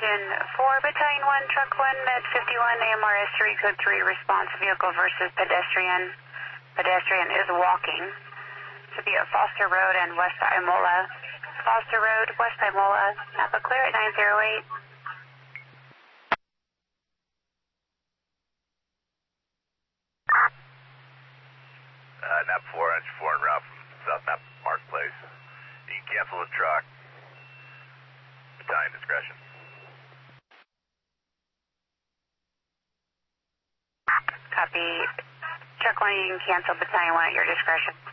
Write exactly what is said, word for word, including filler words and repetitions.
Washington four, Battalion one, Truck one, Med fifty-one, A M R S three, Code three, response vehicle versus pedestrian. Pedestrian is walking. Should be at Foster Road and West Imola. Foster Road, West Imola, Napa clear at nine zero eight. Uh, Napa four, engine four en route from South Napa Marketplace. You can cancel the truck. Battalion discretion. Copy. Truck one, you can cancel. Battalion one at your discretion.